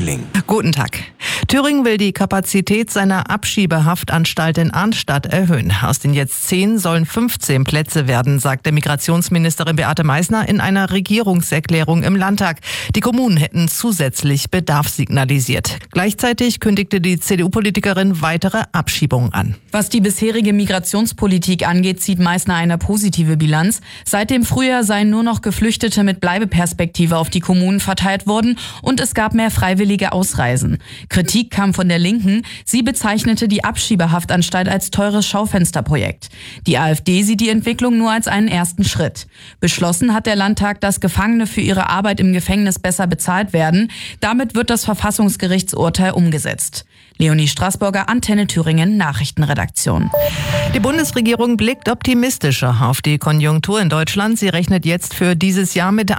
Thüringen. Guten Tag. Thüringen will die Kapazität seiner Abschiebehaftanstalt in Arnstadt erhöhen. Aus den jetzt 10 sollen 15 Plätze werden, sagte Migrationsministerin Beate Meißner in einer Regierungserklärung im Landtag. Die Kommunen hätten zusätzlich Bedarf signalisiert. Gleichzeitig kündigte die CDU-Politikerin weitere Abschiebungen an. Was die bisherige Migrationspolitik angeht, zieht Meißner eine positive Bilanz. Seit dem Frühjahr seien nur noch Geflüchtete mit Bleibeperspektive auf die Kommunen verteilt worden und es gab mehr freiwillige Ausreisen. Kritik kam von der Linken. Sie bezeichnete die Abschiebehaftanstalt als teures Schaufensterprojekt. Die AfD sieht die Entwicklung nur als einen ersten Schritt. Beschlossen hat der Landtag, dass Gefangene für ihre Arbeit im Gefängnis besser bezahlt werden. Damit wird das Verfassungsgerichtsurteil umgesetzt. Leonie Straßburger, Antenne Thüringen, Nachrichtenredaktion. Die Bundesregierung blickt optimistischer auf die Konjunktur in Deutschland. Sie rechnet jetzt für dieses Jahr mit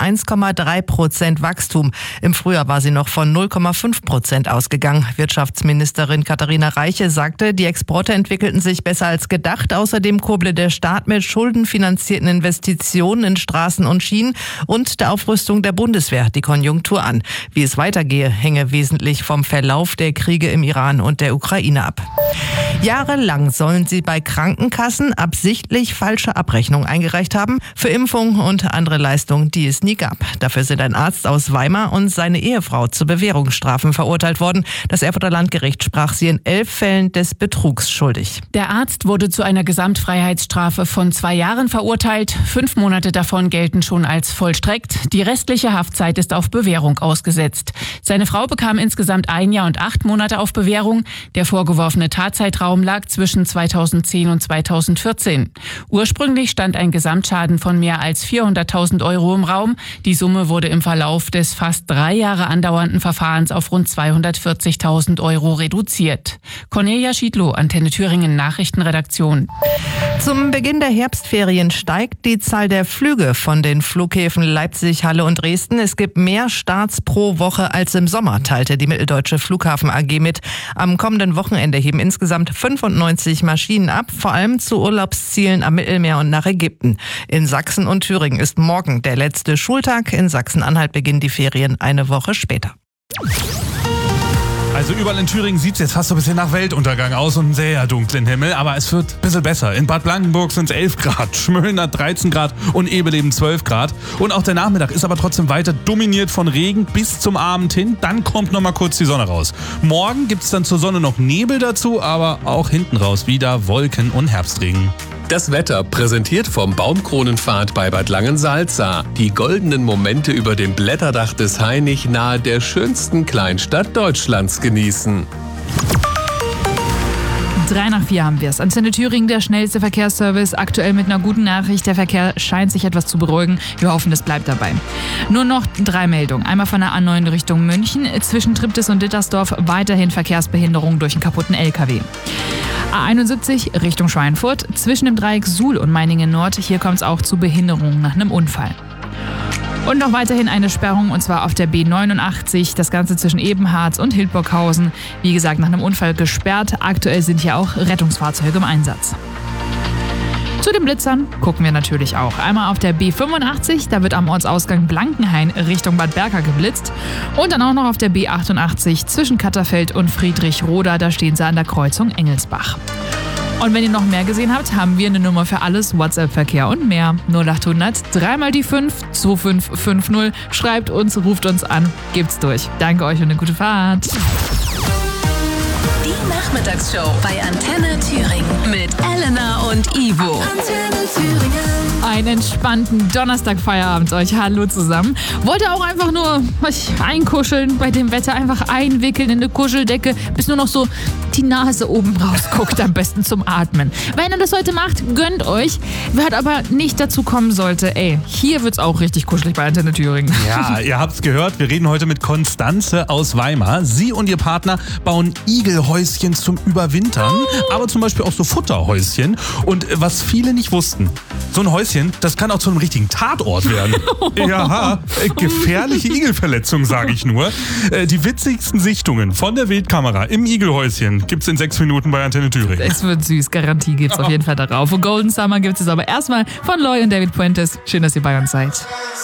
1,3% Wachstum. Im Frühjahr war sie noch von 0,5% ausgegangen. Wirtschaftsministerin Katharina Reiche sagte, die Exporte entwickelten sich besser als gedacht. Außerdem kurble der Staat mit schuldenfinanzierten Investitionen in Straßen und Schienen und der Aufrüstung der Bundeswehr die Konjunktur an. Wie es weitergehe, hänge wesentlich vom Verlauf der Kriege im Iran und der Ukraine ab. Jahrelang sollen sie bei Krankenkassen absichtlich falsche Abrechnungen eingereicht haben für Impfungen und andere Leistungen, die es nie gab. Dafür sind ein Arzt aus Weimar und seine Ehefrau zu Bewährungsstrafen verurteilt worden. Das Erfurter Landgericht sprach sie in 11 Fällen des Betrugs schuldig. Der Arzt wurde zu einer Gesamtfreiheitsstrafe von 2 Jahren verurteilt. 5 Monate davon gelten schon als vollstreckt. Die restliche Haftzeit ist auf Bewährung ausgesetzt. Seine Frau bekam insgesamt 1 Jahr und 8 Monate auf Bewährung. Der vorgeworfene Tatzeitraum lag zwischen 2010 und 2014. Ursprünglich stand ein Gesamtschaden von mehr als 400.000 € im Raum. Die Summe wurde im Verlauf des fast 3 Jahre andauernden Verfahrens auf rund 240.000 € reduziert. Cornelia Schiedlow, Antenne Thüringen, Nachrichtenredaktion. Zum Beginn der Herbstferien steigt die Zahl der Flüge von den Flughäfen Leipzig, Halle und Dresden. Es gibt mehr Starts pro Woche als im Sommer, teilte die Mitteldeutsche Flughafen AG mit. Am kommenden Wochenende heben insgesamt 95 Maschinen ab, vor allem zu Urlaubszielen am Mittelmeer und nach Ägypten. In Sachsen und Thüringen ist morgen der letzte Schultag. In Sachsen-Anhalt beginnen die Ferien eine Woche später. Also überall in Thüringen sieht es jetzt fast so ein bisschen nach Weltuntergang aus und einen sehr dunklen Himmel, aber es wird ein bisschen besser. In Bad Blankenburg sind es 11 Grad, Schmölln hat 13 Grad und Ebeleben 12 Grad. Und auch der Nachmittag ist aber trotzdem weiter dominiert von Regen bis zum Abend hin. Dann kommt nochmal kurz die Sonne raus. Morgen gibt es dann zur Sonne noch Nebel dazu, aber auch hinten raus wieder Wolken und Herbstregen. Das Wetter präsentiert vom Baumkronenpfad bei Bad Langensalza. Die goldenen Momente über dem Blätterdach des Hainich nahe der schönsten Kleinstadt Deutschlands genießen. 3 nach 4 haben wir es. Antenne Thüringen, der schnellste Verkehrsservice. Aktuell mit einer guten Nachricht. Der Verkehr scheint sich etwas zu beruhigen. Wir hoffen, es bleibt dabei. Nur noch 3 Meldungen. Einmal von der A9 Richtung München. Zwischen Triptis und Dittersdorf weiterhin Verkehrsbehinderung durch einen kaputten LKW. A71 Richtung Schweinfurt. Zwischen dem Dreieck Suhl und Meiningen Nord. Hier kommt es auch zu Behinderungen nach einem Unfall. Und noch weiterhin eine Sperrung, und zwar auf der B89, das Ganze zwischen Ebenharz und Hildburghausen. Wie gesagt, nach einem Unfall gesperrt. Aktuell sind hier auch Rettungsfahrzeuge im Einsatz. Zu den Blitzern gucken wir natürlich auch. Einmal auf der B85, da wird am Ortsausgang Blankenhain Richtung Bad Berka geblitzt. Und dann auch noch auf der B88 zwischen Katterfeld und Friedrichroda, da stehen sie an der Kreuzung Engelsbach. Und wenn ihr noch mehr gesehen habt, haben wir eine Nummer für alles, WhatsApp-Verkehr und mehr. 0800 3 mal die 5 2550. Schreibt uns, ruft uns an, gebt's durch. Danke euch und eine gute Fahrt. Die Nachmittagsshow bei Antenne Thüringen mit Elena und Ivo. Antenne Thüringen. Einen entspannten Donnerstag-Feierabend euch. Hallo zusammen. Wollte auch einfach nur euch einkuscheln bei dem Wetter. Einfach einwickeln in eine Kuscheldecke, bis nur noch so die Nase oben rausguckt, am besten zum Atmen. Wenn ihr das heute macht, gönnt euch. Wer aber nicht dazu kommen sollte, hier wird's auch richtig kuschelig bei Antenne Thüringen. Ja, ihr habt's gehört, wir reden heute mit Konstanze aus Weimar. Sie und ihr Partner bauen Igelhäuschen zum Überwintern, aber zum Beispiel auch so Futterhäuschen. Und was viele nicht wussten, so ein Häuschen, das kann auch zu einem richtigen Tatort werden. Ja, gefährliche Igelverletzung, sage ich nur. Die witzigsten Sichtungen von der Wildkamera im Igelhäuschen gibt's in 6 Minuten bei Antenne Thüringen. Es wird süß, Garantie gibt's auf jeden Fall darauf. Und Golden Summer gibt's es aber erstmal von Loy und David Puentes. Schön, dass ihr bei uns seid.